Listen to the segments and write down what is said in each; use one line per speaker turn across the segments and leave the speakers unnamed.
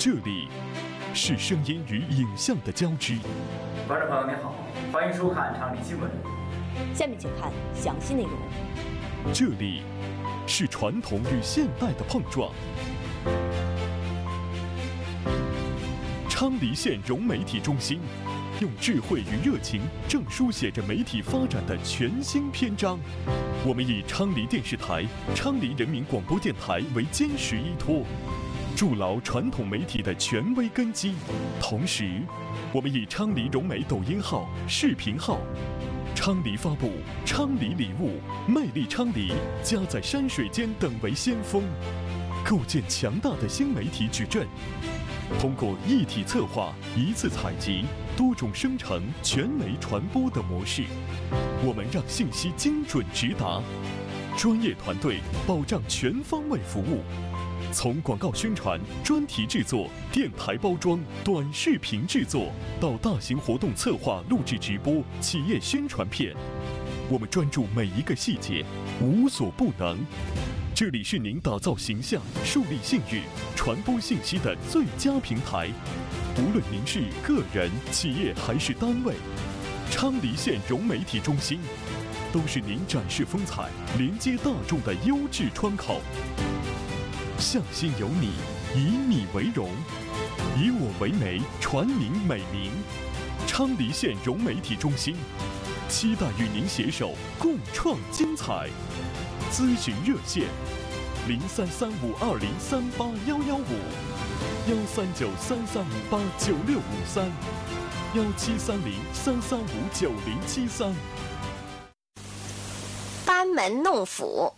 这里是声音与影像的交织。
观众朋友您好，欢迎收看《昌黎新闻》。
下面请看详细内容。
这里是传统与现代的碰撞。昌黎县融媒体中心用智慧与热情，正书写着媒体发展的全新篇章。我们以昌黎电视台、昌黎人民广播电台为坚实依托，筑牢传统媒体的权威根基。同时，我们以昌黎融媒抖音号、视频号、昌黎发布、昌黎礼物、魅力昌黎、家在山水间等为先锋，构建强大的新媒体矩阵。通过一体策划、一次采集、多种生成、全媒传播的模式，我们让信息精准直达，专业团队保障全方位服务。从广告宣传、专题制作、电台包装、短视频制作，到大型活动策划、录制直播、企业宣传片，我们专注每一个细节，无所不能。这里是您打造形象、树立信誉、传播信息的最佳平台。无论您是个人、企业还是单位，昌黎县融媒体中心都是您展示风采、连接大众的优质窗口。向心有你，以你为荣，以我为媒，传您美名。昌黎县融媒体中心期待与您携手共创精彩。咨询热线：033520381155，1393389653，173033590073。
班门弄斧。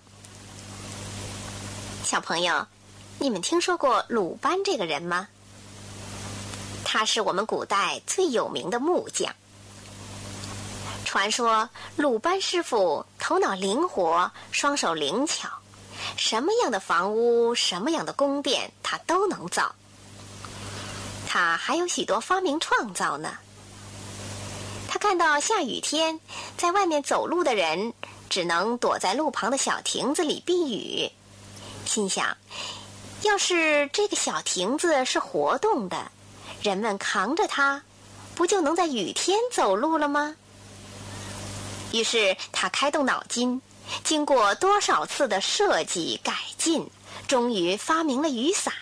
小朋友，你们听说过鲁班这个人吗？他是我们古代最有名的木匠。传说鲁班师傅头脑灵活，双手灵巧，什么样的房屋，什么样的宫殿，他都能造。他还有许多发明创造呢。他看到下雨天，在外面走路的人只能躲在路旁的小亭子里避雨，心想，要是这个小亭子是活动的，人们扛着它，不就能在雨天走路了吗？于是他开动脑筋，经过多少次的设计改进，终于发明了雨伞。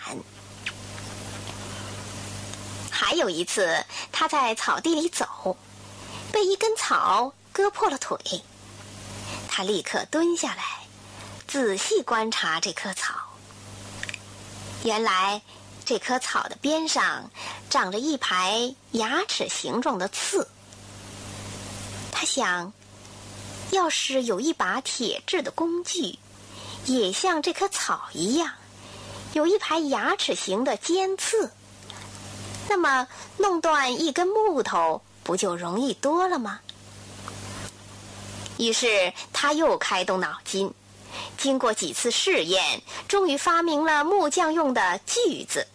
还有一次，他在草地里走，被一根草割破了腿。他立刻蹲下来，仔细观察这棵草。原来这棵草的边上长着一排牙齿形状的刺。他想，要是有一把铁制的工具，也像这棵草一样，有一排牙齿形的尖刺，那么弄断一根木头不就容易多了吗？于是他又开动脑筋，经过几次试验，终于发明了木匠用的锯子。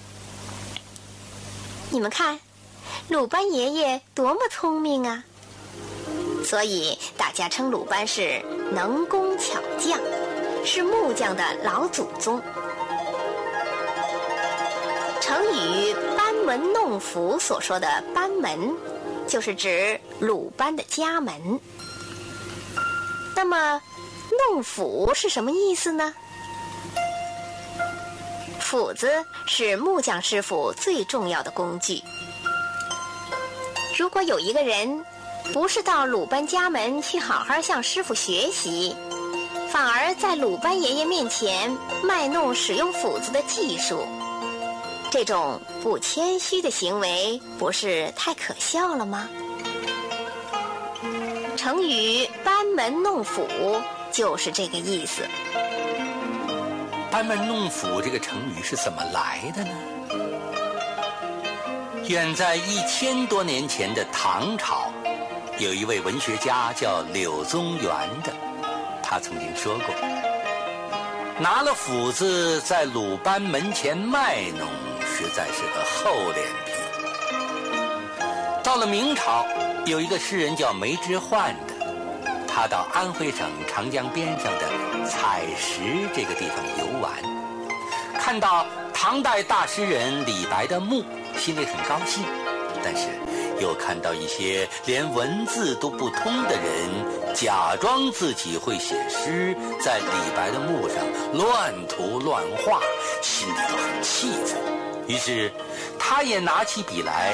你们看，鲁班爷爷多么聪明啊！所以大家称鲁班是能工巧匠，是木匠的老祖宗。成语班门弄斧所说的班门，就是指鲁班的家门。那么弄斧是什么意思呢？斧子是木匠师傅最重要的工具。如果有一个人不是到鲁班家门去好好向师傅学习，反而在鲁班爷爷面前卖弄使用斧子的技术，这种不谦虚的行为不是太可笑了吗？成语班门弄斧就是这个意思。
班门弄斧这个成语是怎么来的呢？远在1000多年前的唐朝，有一位文学家叫柳宗元的，他曾经说过，拿了斧子在鲁班门前卖弄，实在是个厚脸皮。到了明朝，有一个诗人叫梅之焕的，他到安徽省长江边上的采石这个地方游玩，看到唐代大诗人李白的墓，心里很高兴，但是又看到一些连文字都不通的人假装自己会写诗，在李白的墓上乱涂乱画，心里都很气愤。于是他也拿起笔来